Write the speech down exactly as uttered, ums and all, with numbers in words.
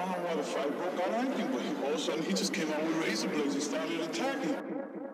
don't know why the fight broke out or anything, but he, all of a sudden he just came out with razor blades and started attacking.